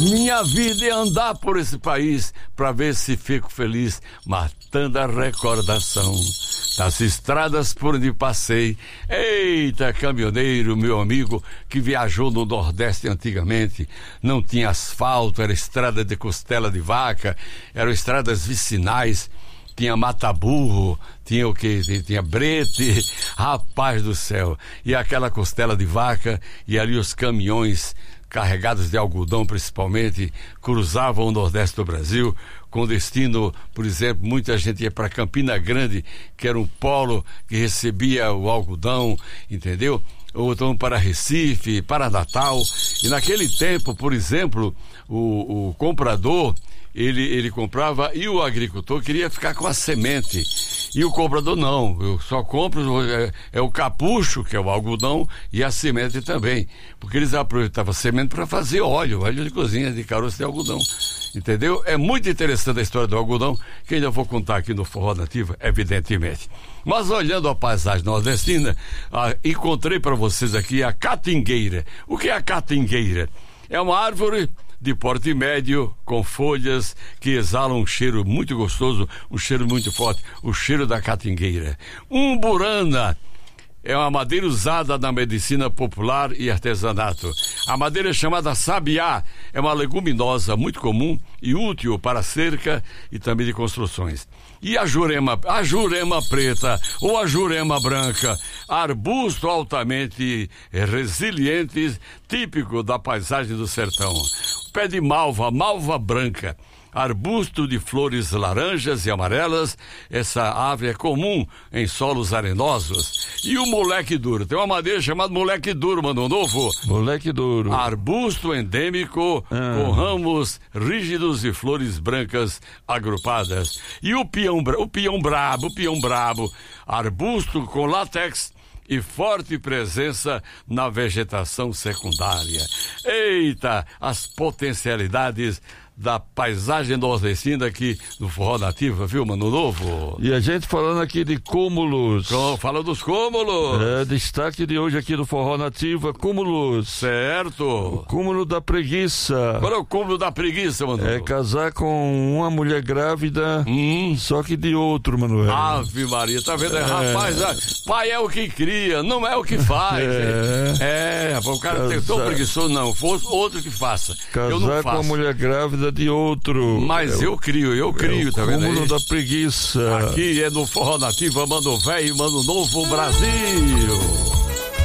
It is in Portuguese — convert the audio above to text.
Minha vida é andar por esse país pra ver se fico feliz, matando a recordação das estradas por onde passei. Eita, caminhoneiro, meu amigo, que viajou no Nordeste antigamente. Não tinha asfalto, era estrada de costela de vaca, eram estradas vicinais. Tinha mata-burro, tinha o que? Tinha brete, rapaz do céu. E aquela costela de vaca, e ali os caminhões carregados de algodão principalmente, cruzavam o Nordeste do Brasil, com destino, por exemplo, muita gente ia para Campina Grande, que era um polo que recebia o algodão, entendeu? Ou então para Recife, para Natal. E naquele tempo, por exemplo, o comprador, ele comprava, e o agricultor queria ficar com a semente, e o comprador não, eu só compro o capucho, que é o algodão, e a semente também, porque eles aproveitavam a semente para fazer óleo de cozinha, de caroço de algodão, entendeu? É muito interessante a história do algodão, que ainda vou contar aqui no Forró Nativo, evidentemente. Mas olhando a paisagem nordestina, encontrei para vocês aqui a catingueira. O que é a catingueira? É uma árvore de porte médio, com folhas que exalam um cheiro muito gostoso, um cheiro muito forte, o cheiro da catingueira. Umburana é uma madeira usada na medicina popular e artesanato. A madeira é chamada sabiá, é uma leguminosa muito comum e útil para cerca e também de construções. E a jurema preta ou a jurema branca, arbusto altamente resiliente, típico da paisagem do sertão. Pé de malva branca, arbusto de flores laranjas e amarelas, essa árvore é comum em solos arenosos. E o moleque duro, tem uma madeira chamada moleque duro, mano, novo. Moleque duro. Arbusto endêmico com ramos rígidos e flores brancas agrupadas. E o peão brabo, arbusto com látex e forte presença na vegetação secundária. Eita, as potencialidades da paisagem nordestina aqui no Forró Nativo, viu, Mano Novo? E a gente falando aqui de cúmulos. Fala dos cúmulos. Destaque de hoje aqui do Forró Nativo é cúmulos. Certo. O cúmulo da preguiça. Qual é o cúmulo da preguiça, Mano? É casar com uma mulher grávida, só que de outro, Manuel. Ave Maria, tá vendo? Rapaz, pai é o que cria, não é o que faz. O cara tem tão preguiçoso, não. Fosse outro que faça. Eu não casar faço. com a mulher grávida de outro. Mas eu crio, tá vendo aí? Cúmulo da preguiça. Aqui é no Forró Nativo, Mano Velho, Mano Novo, Brasil.